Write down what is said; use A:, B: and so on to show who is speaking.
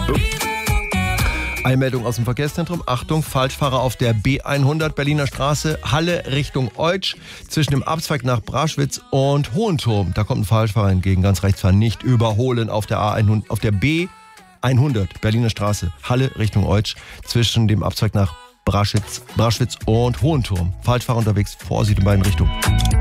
A: Einmeldung aus dem Verkehrszentrum. Achtung, Falschfahrer auf der B100 Berliner Straße, Halle Richtung Eutsch, zwischen dem Abzweig nach Braschwitz und Hohenturm. Da kommt ein Falschfahrer entgegen, ganz rechts fahren, nicht überholen auf der A100, auf der B100 Berliner Straße, Halle Richtung Eutsch, zwischen dem Abzweig nach Braschwitz und Hohenturm. Falschfahrer unterwegs, Vorsicht in beiden Richtungen.